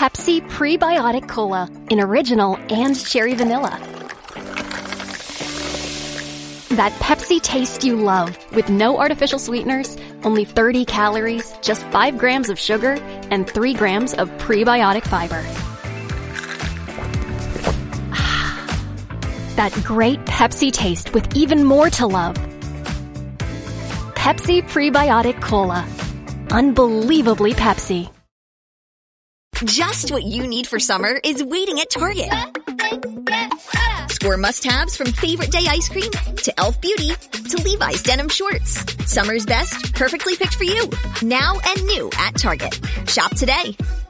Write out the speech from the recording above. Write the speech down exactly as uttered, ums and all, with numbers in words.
Pepsi Prebiotic Cola in original and cherry vanilla. That Pepsi taste you love, with no artificial sweeteners, only thirty calories, just five grams of sugar, and three grams of prebiotic fiber. That great Pepsi taste with even more to love. Pepsi Prebiotic Cola. Unbelievably Pepsi. Just what you need for summer is waiting at Target. Score must-haves from Favorite Day ice cream to e l f Beauty to Levi's denim shorts. Summer's best, perfectly picked for you. Now and new at Target. Shop today.